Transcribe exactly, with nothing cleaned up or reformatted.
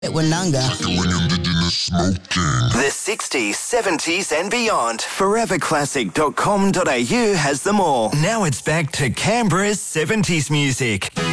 At Winanga. The sixties, seventies and beyond. forever classic dot com dot a u has them all. Now it's back to Canberra's seventies music.